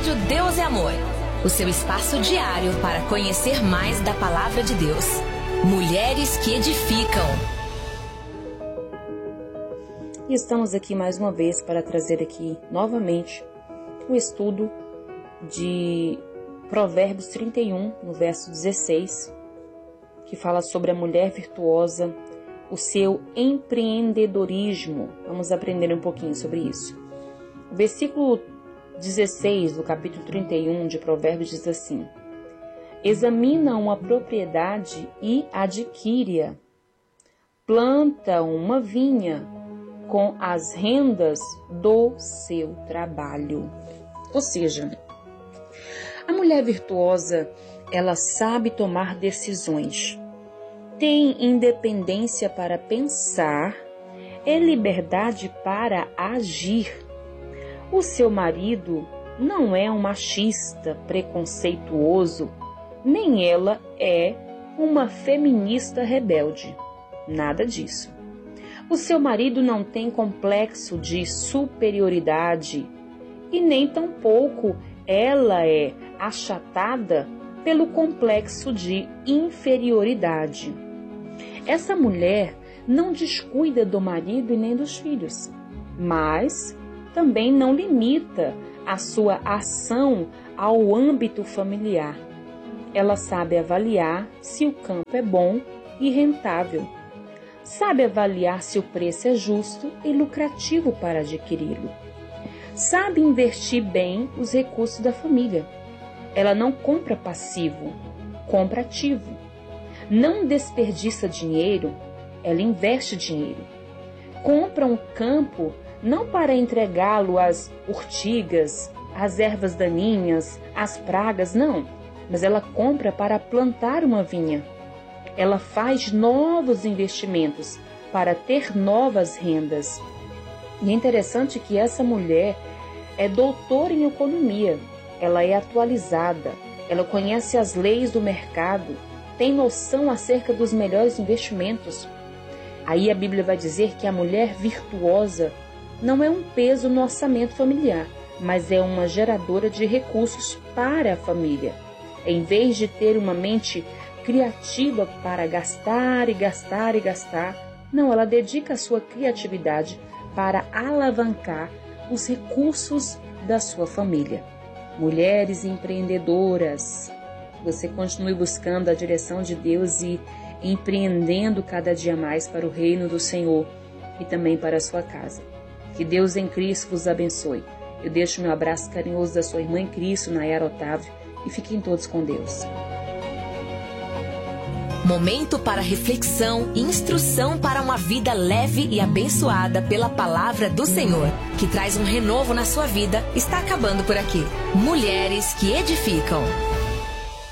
Rádio Deus é Amor, o seu espaço diário para conhecer mais da Palavra de Deus. Mulheres que edificam. E estamos aqui mais uma vez para trazer aqui novamente o estudo de Provérbios 31, no verso 16, que fala sobre a mulher virtuosa, o seu empreendedorismo. Vamos aprender um pouquinho sobre isso. O versículo 16 do capítulo 31 de Provérbios diz assim: examina uma propriedade e adquire-a, planta uma vinha com as rendas do seu trabalho. Ou seja, a mulher virtuosa, ela sabe tomar decisões, tem independência para pensar e liberdade para agir. O seu marido não é um machista preconceituoso, nem ela é uma feminista rebelde. Nada disso. O seu marido não tem complexo de superioridade e nem tampouco ela é achatada pelo complexo de inferioridade. Essa mulher não descuida do marido e nem dos filhos, mas também não limita a sua ação ao âmbito familiar. Ela sabe avaliar se o campo é bom e rentável. Sabe avaliar se o preço é justo e lucrativo para adquiri-lo. Sabe investir bem os recursos da família. Ela não compra passivo, compra ativo. Não desperdiça dinheiro, ela investe dinheiro. Compra um campo não para entregá-lo às urtigas, às ervas daninhas, às pragas, não. Mas ela compra para plantar uma vinha. Ela faz novos investimentos para ter novas rendas. E é interessante que essa mulher é doutora em economia. Ela é atualizada, ela conhece as leis do mercado, tem noção acerca dos melhores investimentos. Aí a Bíblia vai dizer que a mulher virtuosa não é um peso no orçamento familiar, mas é uma geradora de recursos para a família. Em vez de ter uma mente criativa para gastar e gastar e gastar, não, ela dedica a sua criatividade para alavancar os recursos da sua família. Mulheres empreendedoras, você continue buscando a direção de Deus e empreendendo cada dia mais para o reino do Senhor e também para a sua casa. Que Deus em Cristo vos abençoe. Eu deixo meu abraço carinhoso da sua irmã em Cristo, Nayara Otávio, e fiquem todos com Deus. Momento para reflexão e instrução para uma vida leve e abençoada pela palavra do Senhor, que traz um renovo na sua vida, está acabando por aqui. Mulheres que edificam.